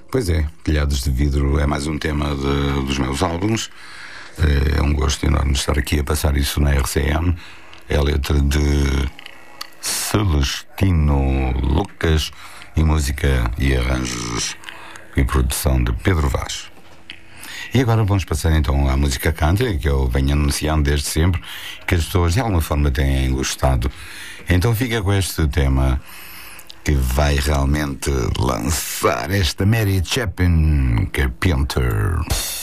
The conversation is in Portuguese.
Pois é, Telhados de Vidro é mais um tema dos meus álbuns. É um gosto enorme estar aqui a passar isso na RCM. É a letra de Celestino Lucas e música e arranjos e produção de Pedro Vaz. E agora vamos passar então à música country, que eu venho anunciando desde sempre, que as pessoas de alguma forma têm gostado. Então fica com este tema que vai realmente lançar esta Mary Chapin Carpenter.